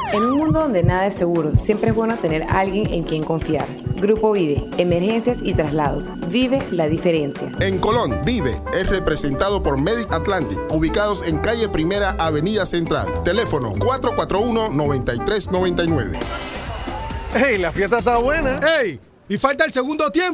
En un mundo donde nada es seguro, siempre es bueno tener a alguien en quien confiar. Grupo Vive, emergencias y traslados. Vive la diferencia. En Colón, Vive es representado por Medic Atlantic, ubicados en calle Primera, Avenida Central. Teléfono 441-9399. ¡Ey, la fiesta está buena! ¡Ey! Y falta el segundo tiempo.